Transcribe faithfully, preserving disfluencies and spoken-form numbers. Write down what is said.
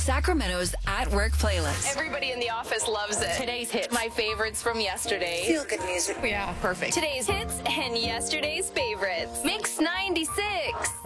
Sacramento's At Work playlist. Everybody in the office loves it. Today's hits, my favorites from yesterday. Feel good music. Yeah, perfect. Today's hits and yesterday's favorites. Mix ninety-six.